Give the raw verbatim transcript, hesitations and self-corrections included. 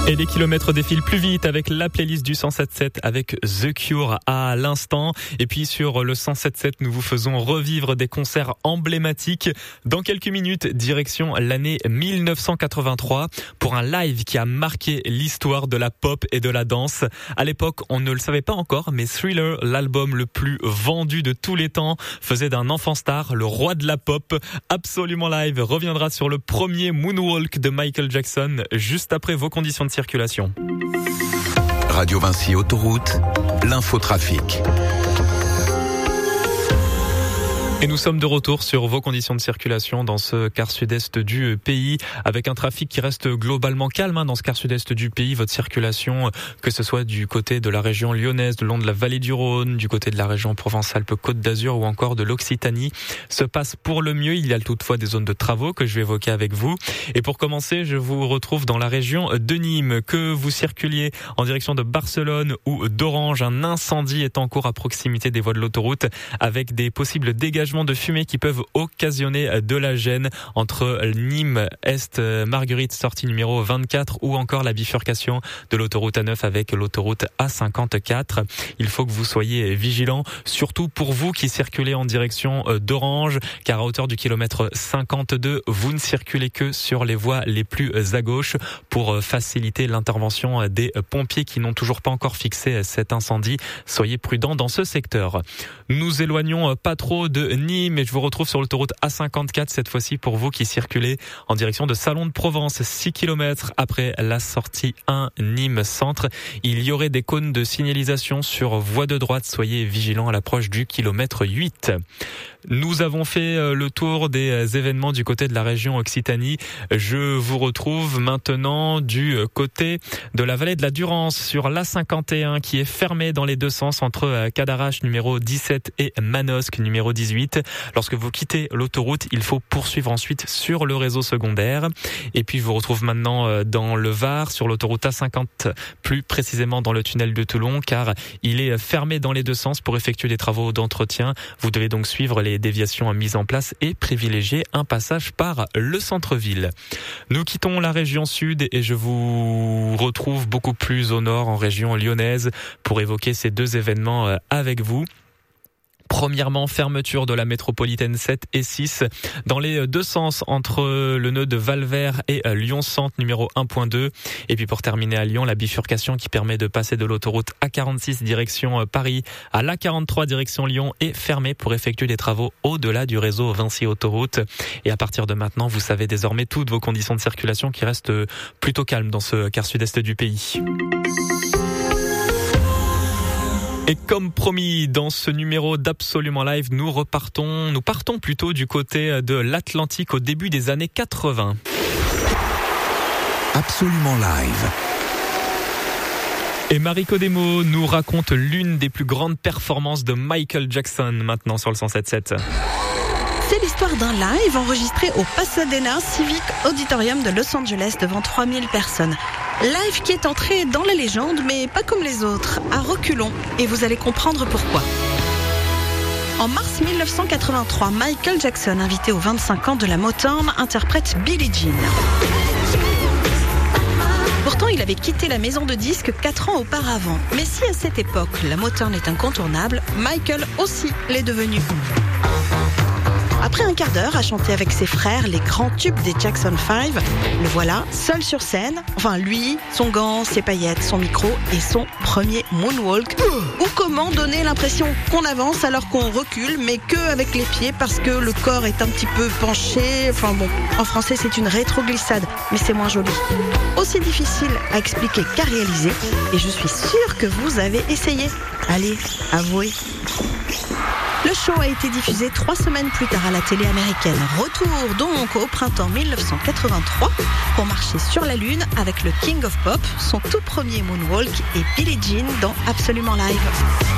Et les kilomètres défilent plus vite avec la playlist du cent sept sept avec The Cure à l'instant. Et puis sur le cent sept sept, nous vous faisons revivre des concerts emblématiques. Dans quelques minutes, direction l'année mille neuf cent quatre-vingt-trois pour un live qui a marqué l'histoire de la pop et de la danse. À l'époque, on ne le savait pas encore, mais Thriller, l'album le plus vendu de tous les temps, faisait d'un enfant star le roi de la pop. Absolument Live reviendra sur le premier Moonwalk de Michael Jackson juste après vos conditions de circulation. Radio Vinci Autoroute, l'infotrafic. Et nous sommes de retour sur vos conditions de circulation dans ce quart sud-est du pays, avec un trafic qui reste globalement calme hein, dans ce quart sud-est du pays. Votre circulation, que ce soit du côté de la région lyonnaise, le long de la vallée du Rhône, du côté de la région Provence-Alpes-Côte d'Azur ou encore de l'Occitanie, se passe pour le mieux. Il y a toutefois des zones de travaux que je vais évoquer avec vous. Et pour commencer, je vous retrouve dans la région de Nîmes. Que vous circuliez en direction de Barcelone ou d'Orange, un incendie est en cours à proximité des voies de l'autoroute, avec des possibles dégagements de fumée qui peuvent occasionner de la gêne entre Nîmes Est Marguerite sortie numéro vingt-quatre ou encore la bifurcation de l'autoroute A neuf avec l'autoroute A cinquante-quatre. Il faut que vous soyez vigilants, surtout pour vous qui circulez en direction d'Orange, car à hauteur du kilomètre cinquante-deux, vous ne circulez que sur les voies les plus à gauche pour faciliter l'intervention des pompiers qui n'ont toujours pas encore fixé cet incendie. Soyez prudents dans ce secteur. Nous éloignons pas trop de Nîmes et je vous retrouve sur l'autoroute A cinquante-quatre cette fois-ci pour vous qui circulez en direction de Salon de Provence, six kilomètres après la sortie un Nîmes Centre. Il y aurait des cônes de signalisation sur voie de droite, soyez vigilants à l'approche du kilomètre huit. Nous avons fait le tour des événements du côté de la région Occitanie. Je vous retrouve maintenant du côté de la vallée de la Durance sur l'A cinquante et un qui est fermée dans les deux sens entre Cadarache numéro dix-sept et Manosque numéro dix-huit. Lorsque vous quittez l'autoroute, il faut poursuivre ensuite sur le réseau secondaire. Et puis je vous retrouve maintenant dans le Var sur l'autoroute A cinquante, plus précisément dans le tunnel de Toulon, car il est fermé dans les deux sens pour effectuer des travaux d'entretien. Vous devez donc suivre les déviations mises en place et privilégier un passage par le centre-ville. Nous quittons la région sud et je vous retrouve beaucoup plus au nord en région lyonnaise pour évoquer ces deux événements avec vous. Premièrement, fermeture de la métropolitaine sept et six dans les deux sens entre le nœud de Valvert et Lyon Centre numéro un point deux. Et puis pour terminer à Lyon, la bifurcation qui permet de passer de l'autoroute A quarante-six direction Paris à l'A quarante-trois direction Lyon est fermée pour effectuer des travaux au-delà du réseau Vinci Autoroute. Et à partir de maintenant, vous savez désormais toutes vos conditions de circulation qui restent plutôt calmes dans ce quart sud-est du pays. Et comme promis, dans ce numéro d'Absolument Live, nous repartons, nous partons plutôt du côté de l'Atlantique au début des années quatre-vingts. Absolument Live. Et Mariko Demo nous raconte l'une des plus grandes performances de Michael Jackson maintenant sur le cent sept sept. C'est l'histoire d'un live enregistré au Pasadena Civic Auditorium de Los Angeles devant trois mille personnes. Live qui est entré dans la légende, mais pas comme les autres, à reculons, et vous allez comprendre pourquoi. En mars mille neuf cent quatre-vingt-trois, Michael Jackson, invité aux vingt-cinq ans de la Motown, interprète Billie Jean. Pourtant, il avait quitté la maison de disques quatre ans auparavant. Mais si à cette époque, la Motown est incontournable, Michael aussi l'est devenu. Après un quart d'heure à chanter avec ses frères les grands tubes des Jackson five, le voilà seul sur scène. Enfin lui, son gant, ses paillettes, son micro et son premier moonwalk. Ou comment donner l'impression qu'on avance alors qu'on recule, mais que avec les pieds parce que le corps est un petit peu penché. Enfin bon, en français c'est une rétroglissade, mais c'est moins joli. Aussi difficile à expliquer qu'à réaliser, et je suis sûre que vous avez essayé. Allez, avouez. Le show a été diffusé trois semaines plus tard à la télé américaine. Retour donc au printemps mille neuf cent quatre-vingt-trois pour marcher sur la Lune avec le King of Pop, son tout premier moonwalk et Billie Jean dans Absolument Live.